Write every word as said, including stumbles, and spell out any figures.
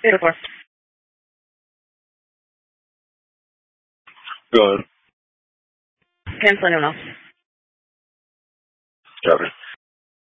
Zero four. Go ahead. Cancel anyone else. Copy.